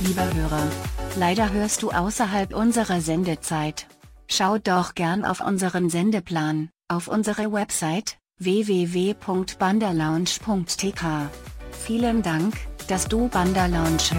Lieber Hörer, leider hörst du außerhalb unserer Sendezeit. Schau doch gern auf unseren Sendeplan, auf unsere Website, www.bandalounge.tk. Vielen Dank, dass du Bandalounge hörst.